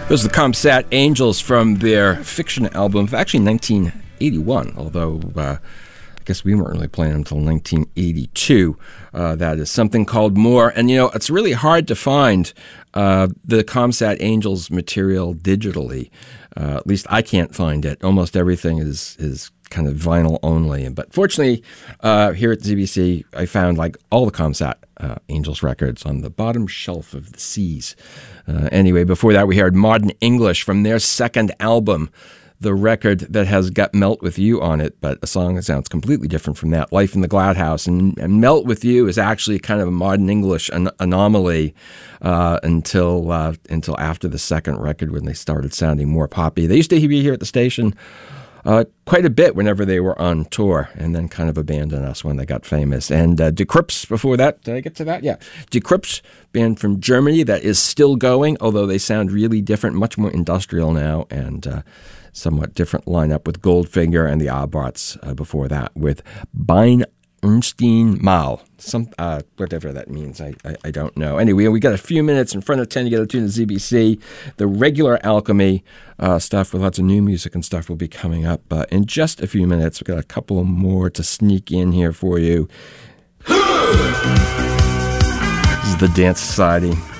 Those are the Comsat Angels from their Fiction album of actually 1981, although I guess we weren't really playing until 1982. That is Something Called More. And, you know, it's really hard to find the Comsat Angels material digitally. At least I can't find it. Almost everything is kind of vinyl only. But fortunately, here at ZBC, I found like all the Comsat Angels records on the bottom shelf of the Seas. Anyway, before that, we heard Modern English from their second album, the record that has got Melt With You on it, but a song that sounds completely different from that, Life in the Glad House. And Melt With You is actually kind of a Modern English anomaly until after the second record when they started sounding more poppy. They used to be here at the station quite a bit whenever they were on tour, and then kind of abandoned us when they got famous. And Die Krupps before that, did I get to that? Yeah. Die Krupps, band from Germany that is still going, although they sound really different, much more industrial now, and somewhat different lineup with Goldfinger and the Abarts before that with Bein Ernstine Mal. Whatever that means, I don't know. Anyway, we got a few minutes in front of 10 to get a tune to ZBC. The regular Alchemy stuff with lots of new music and stuff will be coming up in just a few minutes. We've got a couple more to sneak in here for you. This is the Dance Society.